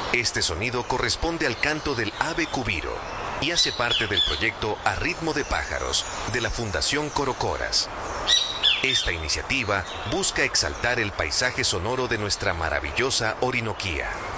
Este sonido corresponde al canto del ave cubiro y hace parte del proyecto A Ritmo de Pájaros de la Fundación Corocoras. Esta iniciativa busca exaltar el paisaje sonoro de nuestra maravillosa Orinoquía.